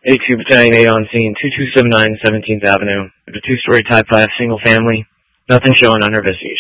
A2 Battalion 8 on scene, 2279 17th Avenue. A two-story Type 5 single family. Nothing showing under investigation.